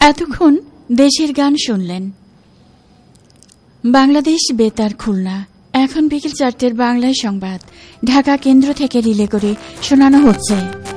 এতক্ষণ দেশের গান শুনলেন। বাংলাদেশ বেতার খুলনা। এখন বিকেল 4টের বাংলায় সংবাদ ঢাকা কেন্দ্র থেকে রিলে করে শোনানো হচ্ছে।